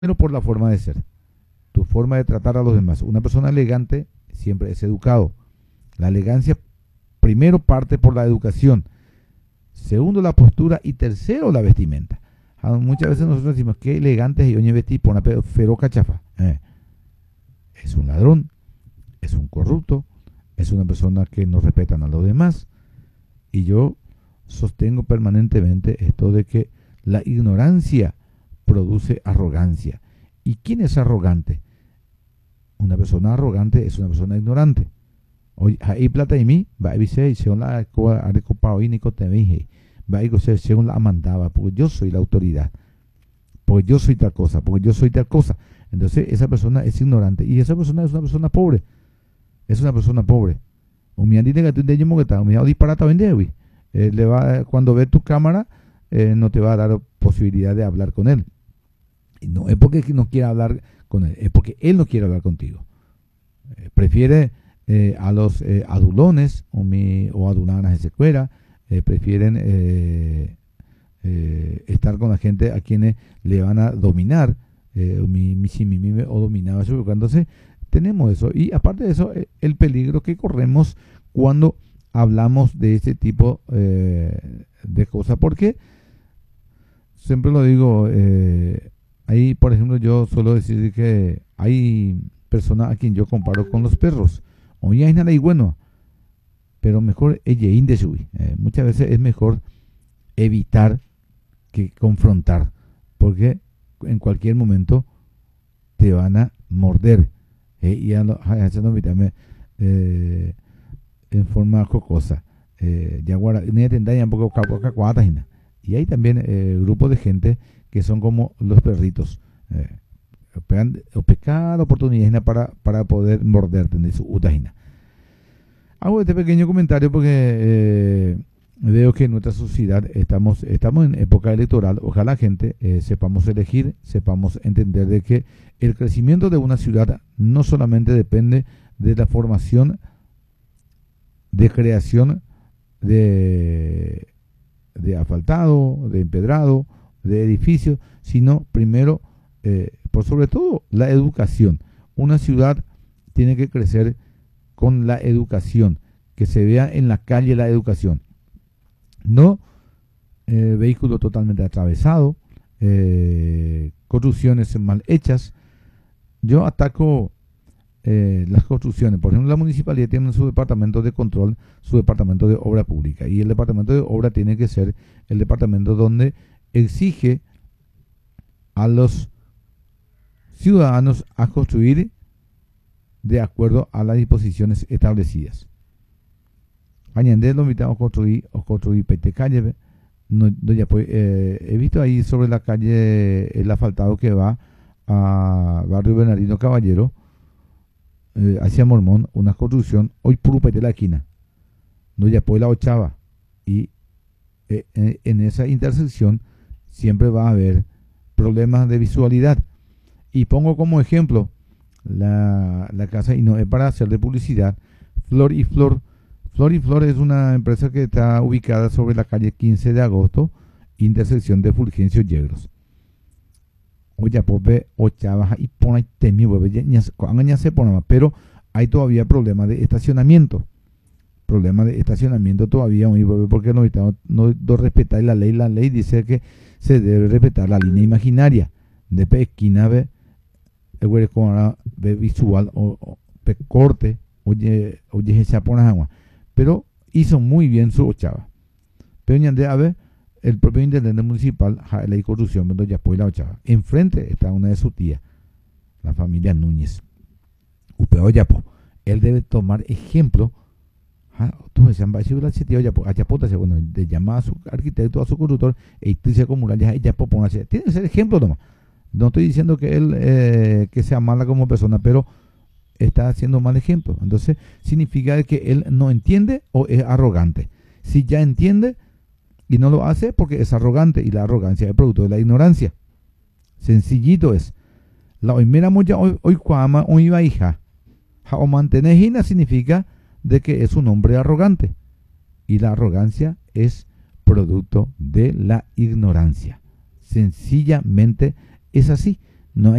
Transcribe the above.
Pero por la forma de ser, tu forma de tratar a los demás. Una persona elegante siempre es educado. La elegancia primero parte por la educación, segundo la postura y tercero la vestimenta. Muchas veces nosotros decimos que elegante es y vestir por una feroz cachafa. Es un ladrón, es un corrupto, es una persona que no respetan a los demás. Y yo sostengo permanentemente esto de que la ignorancia produce arrogancia. ¿Y quién es arrogante? Una persona arrogante es una persona ignorante. Hoy hay plata y mí, va a decir, según la copa hoy Nico te dije, va a decir, según la mandaba, porque yo soy la autoridad, porque yo soy tal cosa, porque yo soy tal cosa. Entonces esa persona es ignorante y esa persona es una persona pobre. Es una persona pobre. O me han dicho que tú de ellos que está, me ha disparado vender, güey. Cuando ve tu cámara, no te va a dar posibilidad de hablar con él. Y no es porque no quiera hablar con él, es porque él no quiere hablar contigo. Prefiere a los adulones o adulanas de secuera, prefieren estar con la gente a quienes le van a dominar, o dominaba. Entonces, tenemos eso. Y aparte de eso, el peligro que corremos cuando hablamos de este tipo de cosas, porque siempre lo digo, ahí por ejemplo yo suelo decir que hay personas a quien yo comparo con los perros. Oye, hay nada y bueno, pero mejor muchas veces es mejor evitar que confrontar, porque en cualquier momento te van a morder. Y en forma jocosa. Y hay también grupos de gente que son como los perritos. O pecar oportunidades para poder morderte de su utajina. Hago este pequeño comentario porque veo que en nuestra sociedad estamos en época electoral. Ojalá gente sepamos elegir, sepamos entender de que el crecimiento de una ciudad no solamente depende de la formación de creación de asfaltado, de empedrado, de edificios, sino primero, por sobre todo, la educación. Una ciudad tiene que crecer con la educación, que se vea en la calle la educación. No vehículos totalmente atravesados, construcciones mal hechas. Yo ataco las construcciones. Por ejemplo, la municipalidad tiene su departamento de control, su departamento de obra pública, y el departamento de obra tiene que ser el departamento donde exige a los ciudadanos a construir de acuerdo a las disposiciones establecidas. Añadir lo invitamos a construir pete calle. He visto ahí sobre la calle el asfaltado que va a Barrio Bernardino Caballero, hacia Mormón, una construcción hoy puro de la esquina, no ya pues la ochava, y en esa intersección siempre va a haber problemas de visualidad. Y pongo como ejemplo la casa, y no es para hacer de publicidad, Flor y Flor. Flor y Flor es una empresa que está ubicada sobre la calle 15 de agosto, intersección de Fulgencio Yegros. Oye, pues ochava y pone temi, pero hay todavía problemas de estacionamiento. Problemas de estacionamiento todavía, porque no respetar la ley. La ley dice que se debe respetar la línea imaginaria de esquina visual o corte, oye, se pone agua. Pero hizo muy bien su ochava. Pero a ver, el propio intendente municipal, la corrupción, ya pues la ochava. Enfrente está una de sus tías, la familia Núñez. Upeo Yapo. Él debe tomar ejemplo. Todos se han bajado la sitio Yapo. Bueno, de llamar a su arquitecto, a su constructor, e irse comunal, ya Yapo ponerse. Tiene que ser ejemplo nomás. No estoy diciendo que él que sea mala como persona, pero está haciendo mal ejemplo. Entonces, significa que él no entiende o es arrogante. Si ya entiende y no lo hace, porque es arrogante, y la arrogancia es producto de la ignorancia. Sencillito es. La oimera moya hoy cuama hoy va hija. O mantenejina significa de que es un hombre arrogante. Y la arrogancia es producto de la ignorancia. Sencillamente es así. No